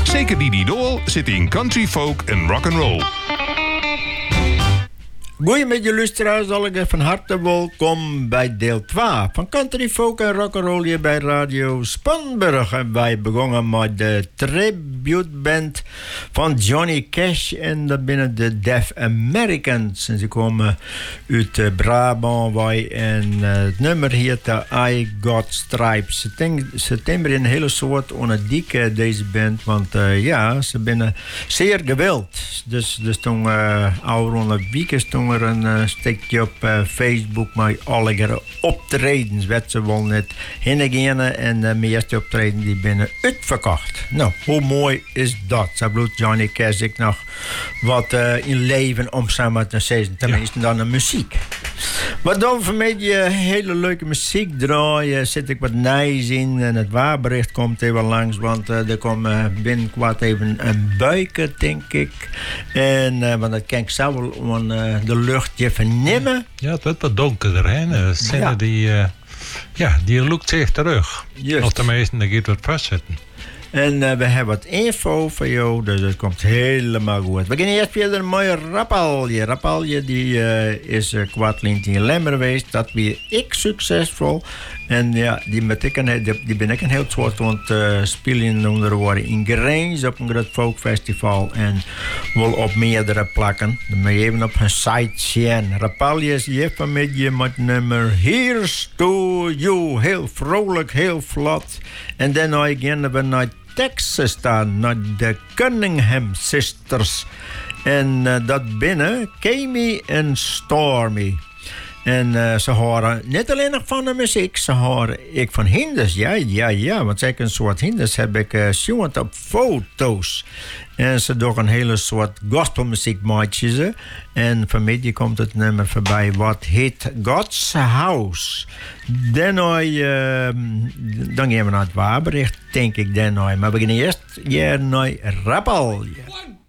Zeker Didi Doel zit in country, folk en rock'n'roll. Goedemiddag luisteraars, allemaal van harte welkom bij deel 2 van Country Folk en Rock'n'Roll hier bij Radio Spanburg. En wij begonnen met de tributeband van Johnny Cash en dat binnen de Deaf Americans. En ze komen uit Brabant wij en het nummer heet I Got Stripes. Ze timmeren een hele soort onderdiek deze band, want ja, ze binnen zeer gewild. Dus toen oude weekend toen er een stukje op Facebook met alle optredens. Werd ze wel net heen en de meeste optreden die binnen uitverkocht. Nou, hoe mooi is dat? Zo bloedt Johnny Cash ik nog wat in leven om samen te zeggen. Tenminste dan de muziek. Wat dan vanmiddag je hele leuke muziek draaien, zit ik wat nijs in en het waarbericht komt even langs, want er komt binnenkort even een buiken, denk ik. En want dat kan ik zo wel aan de lucht je vernemen. Ja, het wordt wat donkerder, hè? Zinnen die loopt zich terug. Just. Of de meesten, daar gaat wat vastzitten. En we hebben wat info voor jou, dus het komt helemaal goed. We gaan eerst weer een mooie Rapalje. Rapalje die is kwartlint in Lemmer geweest. Dat weer ik succesvol. En ja, die ben ik een heel soort aan het spelen onder woorden in Grijns op een groot folkfestival. En wel op meerdere plakken. Dan moet je even op hun site zien. Rapalje is even met je met nummer Here's to You. Heel vrolijk, heel vlot. En dan gaan we naar Texas staan, naar de Cunningham Sisters. En dat binnen Kami en Stormy. En ze horen niet alleen nog van de muziek, ze horen ik van hinders. Ja, want zeker een soort hinders heb ik zien op foto's. En ze doen een hele soort gospelmuziek maatje ze. En vanmiddag komt het nummer voorbij wat heet God's House. Dan gaan we naar het waarbericht, denk ik. Maar we gaan eerst naar Rapalje.